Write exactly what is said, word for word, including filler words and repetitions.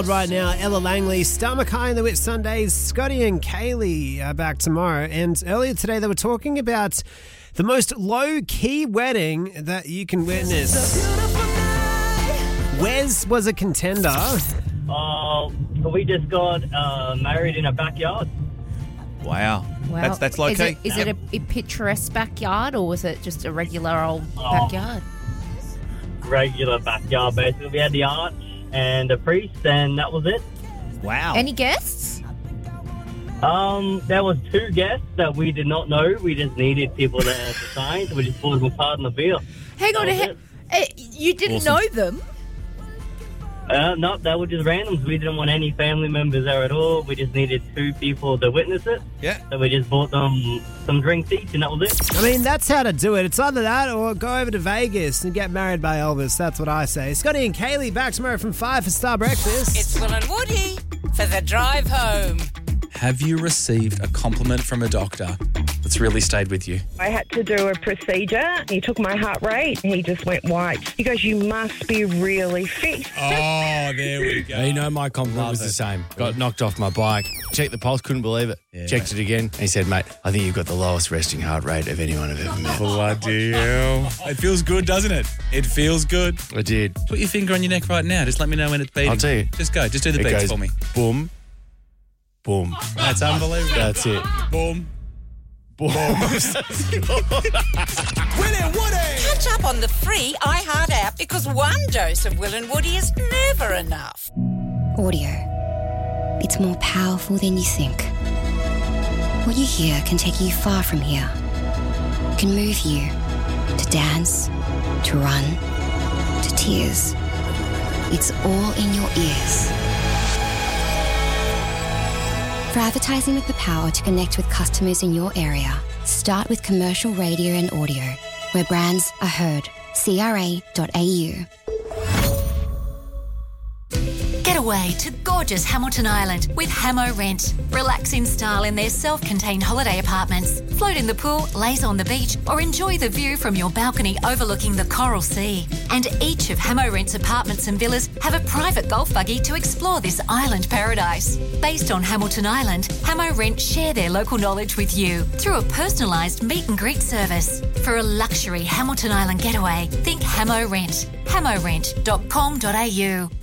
Right now, Ella Langley, Star Mackay and the Whit Sundays, Scotty and Kaylee are back tomorrow. And earlier today, they were talking about the most low-key wedding that you can witness. Wes was a contender. Uh, we just got uh, married in a backyard. Wow. Wow. That's that's low Is key. it, is it a, a picturesque backyard or was it just a regular old Oh. backyard? Regular backyard, basically. We had the arch and a priest, and that was it. Wow. Any guests? Um, there was two guests that we did not know. We just needed people to, to sign, so we just poured them a card in the beer. Hang on, That was he- it. eh, you didn't Awesome. know them? Uh, no, they were just randoms. We didn't want any family members there at all. We just needed two people to witness it. Yeah. So we just bought them some drinks each, and that was it. I mean, that's how to do it. It's either that or go over to Vegas and get married by Elvis. That's what I say. Scotty and Kaylee back tomorrow from five for Star Breakfast. It's Will and Woody for the drive home. Have you received a compliment from a doctor that's really stayed with you? I had to do a procedure. He took my heart rate. He just went white. He goes, you must be really fit. Oh, there we go. You know, my compliment Love was it. the same. Got knocked off my bike. Checked the pulse, couldn't believe it. Yeah. Checked it again. And he said, mate, I think you've got the lowest resting heart rate of anyone I've ever met. Bloody hell. It feels good, doesn't it? It feels good. I did. Put your finger on your neck right now. Just let me know when it's beating. I'll tell you. Just go. Just do the It beats goes for me. boom, boom. That's unbelievable. That's it. Boom. Boom. Will and Woody. Catch up on the free iHeart app because one dose of Will and Woody is never enough. Audio. It's more powerful than you think. What you hear can take you far from here. Can move you to dance, to run, to tears. It's all in your ears. For advertising with the power to connect with customers in your area, start with commercial radio and audio, where brands are heard. C R A dot A U. Get away to gorgeous Hamilton Island with Hamo Rent. Relax in style in their self-contained holiday apartments. Float in the pool, laze on the beach, or enjoy the view from your balcony overlooking the Coral Sea. And each of Hamo Rent's apartments and villas have a private golf buggy to explore this island paradise. Based on Hamilton Island, Hamo Rent share their local knowledge with you through a personalised meet and greet service. For a luxury Hamilton Island getaway, think Hamo Rent. hamo rent dot com dot a u.